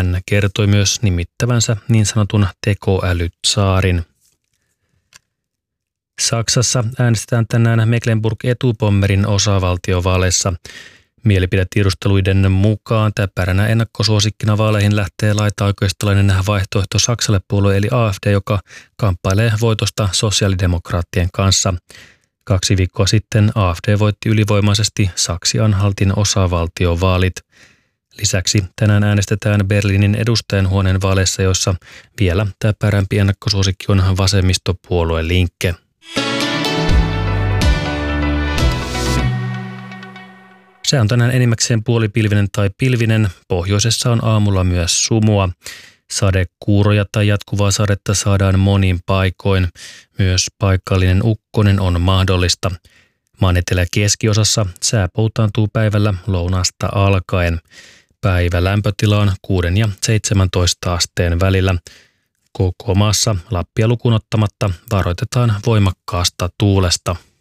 Hän kertoi myös nimittävänsä niin sanotun tekoälytsaarin. Saksassa äänestetään tänään Mecklenburg-Etupommerin osavaltiovaaleissa. Mielipidetiedusteluiden mukaan täpäränä ennakkosuosikkina vaaleihin lähtee laitaoikeistolainen vaihtoehto Saksalle -puolue eli AfD, joka kamppailee voitosta sosiaalidemokraattien kanssa. 2 viikkoa sitten AfD voitti ylivoimaisesti Saksi-Anhaltin osavaltiovaalit. Lisäksi tänään äänestetään Berliinin edustajanhuoneen vaaleissa, joissa vielä täpärämpi ennakkosuosikki on vasemmistopuolue Linke. Se on tänään enimmäkseen puolipilvinen tai pilvinen. Pohjoisessa on aamulla myös sumua. Sadekuuroja tai jatkuvaa sadetta saadaan monin paikoin. Myös paikallinen ukkonen on mahdollista. Maan etelä-keskiosassa sää poutaantuu päivällä lounasta alkaen. Päivä lämpötila on 6 ja 17 asteen välillä. Koko maassa Lappia lukuun ottamatta varoitetaan voimakkaasta tuulesta.